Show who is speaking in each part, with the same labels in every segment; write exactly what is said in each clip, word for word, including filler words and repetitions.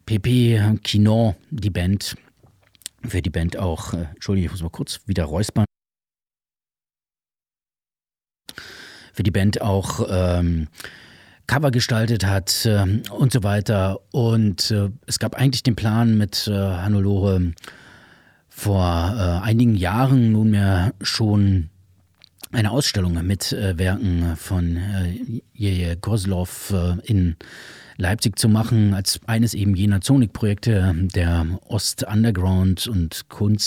Speaker 1: P P Quinon, die Band. Für die Band auch, äh, Entschuldigung, ich muss mal kurz wieder räuspern. Für die Band auch ähm, Cover gestaltet hat äh, und so weiter. Und äh, es gab eigentlich den Plan mit äh, Hannelore vor äh, einigen Jahren nunmehr schon eine Ausstellung mit äh, Werken von äh, Jeje Kozlov äh, in Leipzig zu machen, als eines eben jener Sonic-Projekte der Ost-Underground- und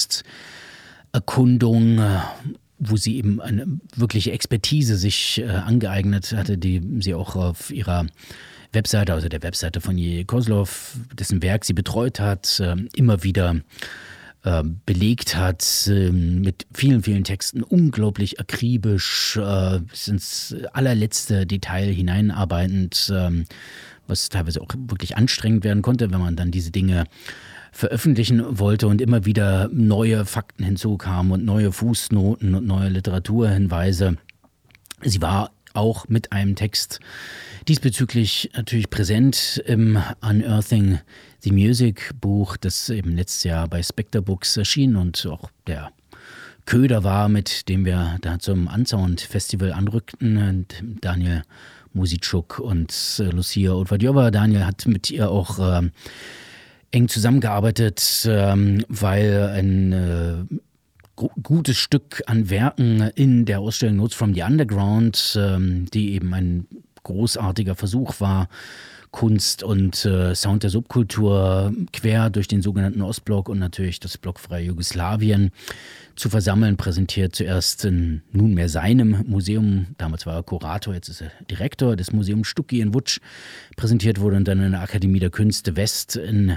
Speaker 1: Kunsterkundung, äh, wo sie eben eine wirkliche Expertise sich äh, angeeignet hatte, die sie auch auf ihrer Webseite, also der Webseite von Jeje Kozlov, dessen Werk sie betreut hat, äh, immer wieder äh, belegt hat, äh, mit vielen, vielen Texten, unglaublich akribisch, äh, bis ins allerletzte Detail hineinarbeitend, äh, was teilweise auch wirklich anstrengend werden konnte, wenn man dann diese Dinge veröffentlichen wollte und immer wieder neue Fakten hinzukamen und neue Fußnoten und neue Literaturhinweise. Sie war auch mit einem Text diesbezüglich natürlich präsent im Unearthing the Music Buch, das eben letztes Jahr bei Spectre Books erschien und auch der Köder war, mit dem wir da zum Unsound Festival anrückten. Und Daniel Musitschuk und äh, Lucia Odvadjova. Daniel hat mit ihr auch äh, eng zusammengearbeitet, ähm, weil ein äh, gu- gutes Stück an Werken in der Ausstellung Notes from the Underground, ähm, die eben ein großartiger Versuch war, Kunst und äh, Sound der Subkultur quer durch den sogenannten Ostblock und natürlich das blockfreie Jugoslawien zu versammeln, präsentiert zuerst in nunmehr seinem Museum, damals war er Kurator, jetzt ist er Direktor des Museums Stucki in Łódź, präsentiert wurde und dann in der Akademie der Künste West in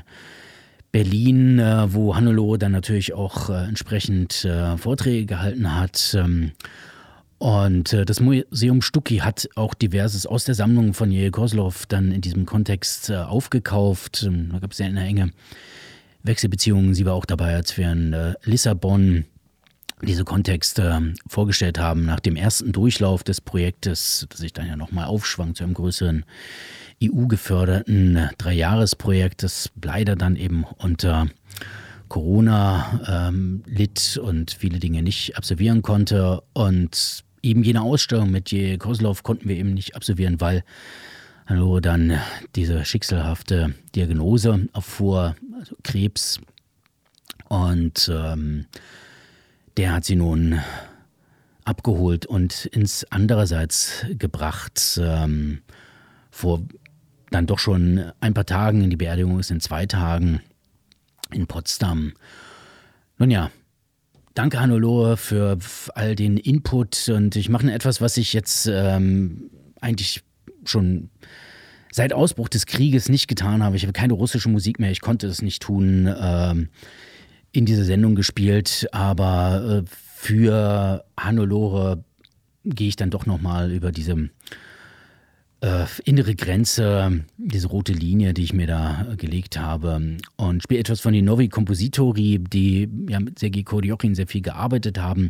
Speaker 1: Berlin, äh, wo Hannelore dann natürlich auch äh, entsprechend äh, Vorträge gehalten hat. Ähm, Und äh, das Museum Stucki hat auch diverses aus der Sammlung von Jeje Kozlov dann in diesem Kontext äh, aufgekauft. Ähm, da gab es ja eine enge Wechselbeziehung. Sie war auch dabei, als wir in äh, Lissabon diese Kontexte äh, vorgestellt haben, nach dem ersten Durchlauf des Projektes, das sich dann ja nochmal aufschwang zu einem größeren E U-geförderten äh, Dreijahresprojekt, das leider dann eben unter Corona ähm, litt und viele Dinge nicht absolvieren konnte. Und eben jene Ausstellung mit Jeje Kozlov konnten wir eben nicht absolvieren, weil Hannelore dann diese schicksalhafte Diagnose erfuhr, also Krebs. Und ähm, der hat sie nun abgeholt und ins Andererseits gebracht. Ähm, vor dann doch schon ein paar Tagen, in die Beerdigung ist in zwei Tagen in Potsdam. Nun ja, danke Hannelore für all den Input und ich mache etwas, was ich jetzt ähm, eigentlich schon seit Ausbruch des Krieges nicht getan habe. Ich habe keine russische Musik mehr, ich konnte es nicht tun, ähm, in dieser Sendung gespielt, aber äh, für Hannelore gehe ich dann doch nochmal über diese äh, innere Grenze, diese rote Linie, die ich mir da äh, gelegt habe und spiele etwas von den Novi Compositori, die ja mit Sergei Kodiochin sehr viel gearbeitet haben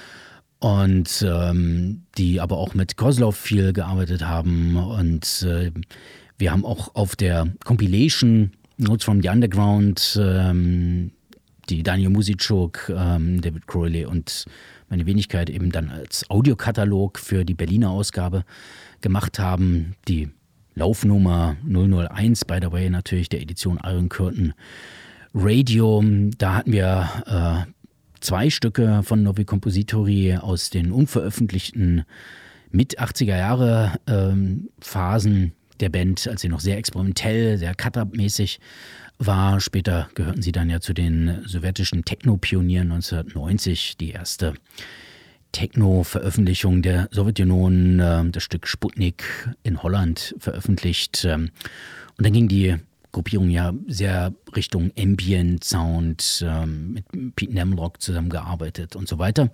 Speaker 1: und ähm, die aber auch mit Kozlov viel gearbeitet haben und äh, wir haben auch auf der Compilation Notes from the Underground ähm, die Daniel Musitschuk, ähm, David Crowley und meine Wenigkeit eben dann als Audiokatalog für die Berliner Ausgabe gemacht haben. Die Laufnummer null null eins, by the way, natürlich der Edition Iron Curtain Radio. Da hatten wir äh, zwei Stücke von Novi Compositori aus den unveröffentlichten mit achtziger Jahre ähm, Phasen der Band, als sie noch sehr experimentell, sehr cut-up-mäßig war. Später gehörten sie dann ja zu den sowjetischen Techno-Pionieren neunzehnhundertneunzig, die erste Techno-Veröffentlichung der Sowjetunion, äh, das Stück Sputnik in Holland veröffentlicht. Ähm, und dann ging die Gruppierung ja sehr Richtung Ambient Sound, ähm, mit Pete Nemlock zusammengearbeitet und so weiter.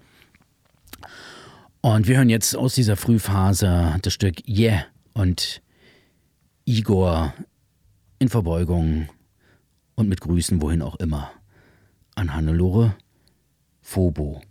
Speaker 1: Und wir hören jetzt aus dieser Frühphase das Stück Yeah und Igor in Verbeugung und mit Grüßen, wohin auch immer, an Hannelore Phobo.